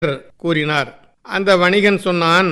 கூறினார். அந்த வணிகன் சொன்னான்,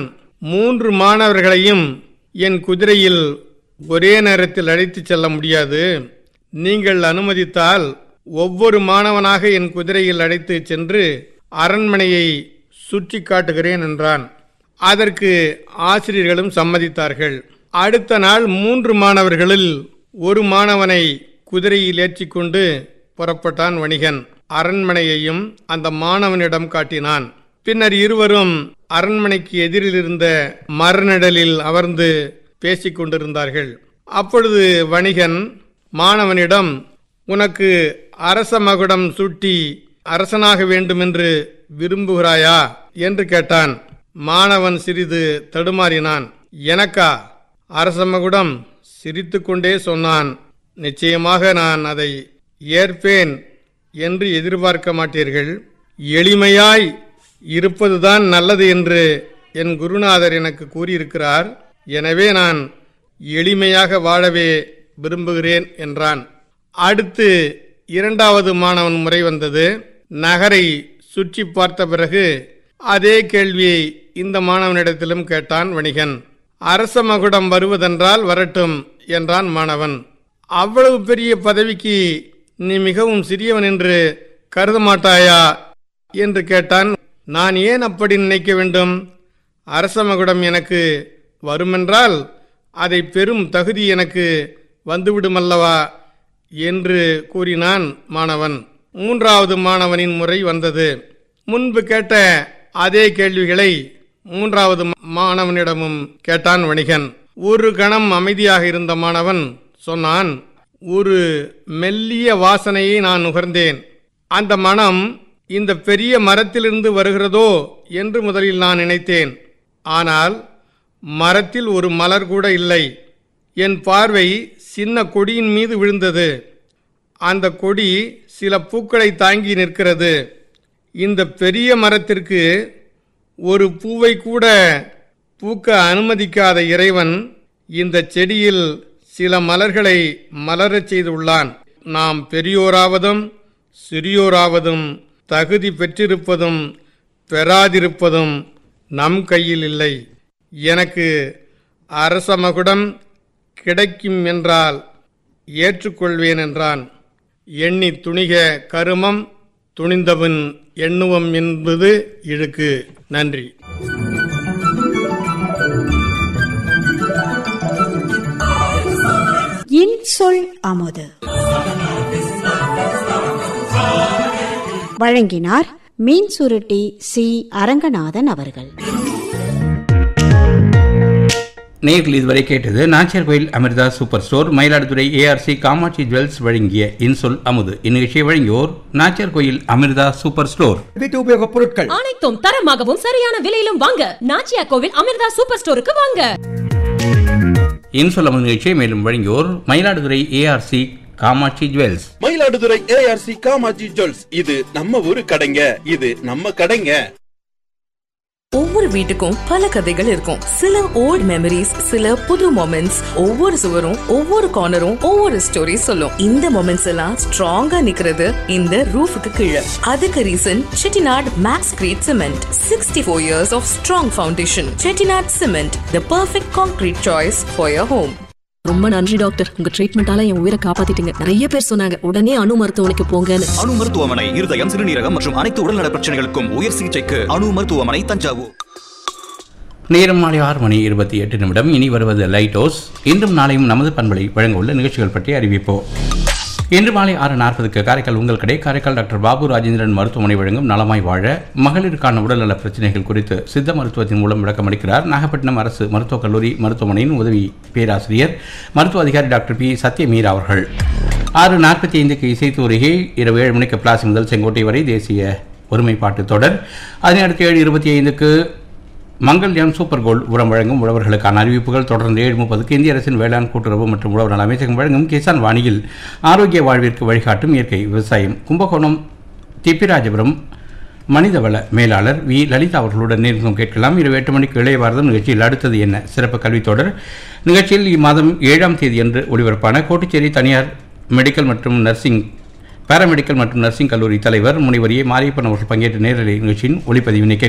3 மாணவர்களையும் என் குதிரையில் ஒரே நேரத்தில் அழைத்துச் செல்ல முடியாது. நீங்கள் அனுமதித்தால் ஒவ்வொரு மாணவனாக என் குதிரையில் அழைத்து சென்று அரண்மனையை சுற்றி காட்டுகிறேன் என்றான். அதற்கு ஆசிரியர்களும் சம்மதித்தார்கள். அடுத்த நாள் 3 மாணவர்களில் ஒரு மாணவனை குதிரையில் ஏற்றிக்கொண்டு புறப்பட்டான் வணிகன். அரண்மனையையும் அந்த மாணவனிடம் காட்டினான். பின்னர் இருவரும் அரண்மனைக்கு எதிரில் இருந்த மரநிழலில் அமர்ந்து பேசிக் கொண்டிருந்தார்கள். அப்பொழுது வணிகன் மாணவனிடம், உனக்கு அரச மகுடம் சூட்டி அரசனாக வேண்டுமென்று விரும்புகிறாயா என்று கேட்டான். மாணவன் சிறிது தடுமாறினான். எனக்கா அரச மகுடம்? சிரித்துக்கொண்டே சொன்னான், நிச்சயமாக நான் அதை ஏற்பேன் என்று எதிர்பார்க்க மாட்டீர்கள். எளிமையாய் இருப்பதுதான் நல்லது என்று என் குருநாதர் எனக்கு கூறியிருக்கிறார். எனவே நான் எளிமையாக வாழவே விரும்புகிறேன் என்றான். அடுத்து 2வது மாணவன் முறை வந்தது. நகரை சுற்றி பார்த்த பிறகு அதே கேள்வியை இந்த மாணவனிடத்திலும் கேட்டான் வணிகன். அரச மகுடம் வருவதென்றால் வரட்டும் என்றான் மாணவன். அவ்வளவு பெரிய பதவிக்கு நீ மிகவும் சிறியவன் என்று கருத மாட்டாயா என்று கேட்டான். நான் ஏன் அப்படி நினைக்க வேண்டும்? அரச மகுடம் எனக்கு வருமென்றால் அதை பெரும் தகுதி எனக்கு வந்துவிடுமல்லவா என்று கூறினான் மாணவன். 3வது மாணவனின் முறை வந்தது. முன்பு கேட்ட அதே கேள்விகளை 3வது மாணவனிடமும் கேட்டான் வணிகன். ஒரு கணம் அமைதியாக இருந்த மாணவன் சொன்னான், ஒரு மெல்லிய வாசனையை நான் நுகர்ந்தேன். அந்த மனம் இந்த பெரிய மரத்திலிருந்து வருகிறதோ என்று முதலில் நான் நினைத்தேன். ஆனால் மரத்தில் ஒரு மலர் கூட இல்லை. என் பார்வை சின்ன கொடியின் மீது விழுந்தது. அந்த கொடி சில பூக்களை தாங்கி நிற்கிறது. இந்த பெரிய மரத்திற்கு ஒரு பூவை கூட பூக்க அனுமதிக்காத இறைவன் இந்த செடியில் சில மலர்களை மலரச் செய்துள்ளான். நாம் பெரியோராவதும் சிறியோராவதும் தகுதி பெற்றிருப்பதும் பெறாதிருப்பதும் நம் கையில் இல்லை. எனக்கு அரச மகுடம் கிடைக்கும் என்றால் ஏற்றுக்கொள்வேன் என்றான். எண்ணி துணிக கருமம், துணிந்தவன் எண்ணுவம் என்பது இழுக்கு. நன்றி. இன்சொல் அமுது வழங்கினார் மீன் சுருட்டி சி அரங்கநாதன் அவர்கள். நேயர்கள் இதுவரை கேட்டது நாச்சியார் கோயில் Amrita super store, Mayiladuthurai ARC Kamakshi jewels வழங்கிய இன்சொல் அமுது. இந்நிகழ்ச்சியை வழங்கியோர் நாச்சியார் கோயில் அமிர்தா சூப்பர் ஸ்டோர். வீட்டு உபயோகப் பொருட்கள் அனைத்தும் தரமாகவும் சரியான விலையிலும் வாங்க நாச்சியார் கோவில் அமிர்தா சூப்பர் ஸ்டோருக்கு வாங்க. இன்சொல் அமுது நிகழ்ச்சியை மேலும் வழங்கியோர் Mayiladuthurai ARC Kamakshi jewels. Mayiladuthurai ARC Kamakshi jewels, இது நம்ம ஊரு கடைங்க, இது நம்ம கடைங்க. ஒவ்வொரு வீட்டுக்கும் பல கதைகள் இருக்கும். சில ஓல்ட் மெமரிஸ், சில புது மொமெண்ட்ஸ். ஒவ்வொரு சுவரும் ஒவ்வொரு கார்னரும் ஒவ்வொரு ஸ்டோரி சொல்லும். இந்த மொமெண்ட்ஸ் எல்லாம் ஸ்ட்ராங்கா நிக்கிறது இந்த ரூஃபுக்கு கீழே. அதுக்கு reason Chettinad maths great cement. 64 years of strong foundation. Chettinad cement, the perfect concrete choice for your home. ரொம்ப நன்றி டாக்டர், உங்க ட்ரீட்மெண்டால என் உயிரை காப்பாத்திட்டீங்க. நிறைய பேர் சொன்னாங்க உடனே அணு மருத்துவமனைக்கு போங்கன்னு. அணு மருத்துவமனை இருதயம், சிறுநீரகம் மற்றும் அனைத்து உடல்நல பிரச்சனைகளுக்கும் உயர் சிகிச்சைக்கு அணு மருத்துவமனை, தஞ்சாவூர். நேரம் மாலை 6:28. இனி வருவது லைட் ஹவுஸ். இன்றும் நாளையும் நமது பண்பலை வழங்க உள்ள நிகழ்ச்சிகள் பற்றி அறிவிப்போம். இன்று மாலை 6:40 காரைக்கால் உங்கள் கடை, காரைக்கால் டாக்டர் பாபு ராஜேந்திரன் மருத்துவமனை வழங்கும் நலமாய் வாழ, மகளிருக்கான உடல்நல பிரச்சனைகள் குறித்து சித்த மருத்துவத்தின் மூலம் விளக்கமளிக்கிறார் நாகப்பட்டினம் அரசு மருத்துவக் கல்லூரி மருத்துவமனையின் உதவி பேராசிரியர் மருத்துவ அதிகாரி டாக்டர் பி சத்யமீர் அவர்கள். 6:45 இசைத்தூரிகை. இரவு 7 மணிக்கு பிளாசி முதல் செங்கோட்டை வரை தேசிய ஒருமைப்பாட்டு தொடர். அதனையடுத்து 7:25 மங்கள்யான் சூப்பர் கோல்ட் உரம் வழங்கும் உழவர்களுக்கான அறிவிப்புகள். தொடர்ந்து 7:30 இந்திய அரசின் வேளாண் கூட்டுறவு மற்றும் உழவர் நல அமைச்சகம் வழங்கும் கிசான் வாணியில் ஆரோக்கிய வாழ்விற்கு வழிகாட்டும் இயற்கை விவசாயம். கும்பகோணம் திப்பிராஜபுரம் மனிதவள மேலாளர் வி லலிதா அவர்களுடன் நேர்முகம் கேட்கலாம். இரவு 8 மணிக்கு இளைய பாரதம் நிகழ்ச்சியில் அடுத்தது என்ன சிறப்பு கல்வி தொடர். நிகழ்ச்சியில் இம்மாதம் 7ஆம் தேதி அன்று ஒளிபரப்பான கோட்டுச்சேரி தனியார் மெடிக்கல் மற்றும் நர்சிங் பாராமெடிக்கல் மற்றும் நர்சிங் கல்லூரி தலைவர் முனைவர் ஏ மாரியப்பன் அவர்கள் பங்கேற்ற நேரலை நிகழ்ச்சியின் ஒளிப்பதிவினை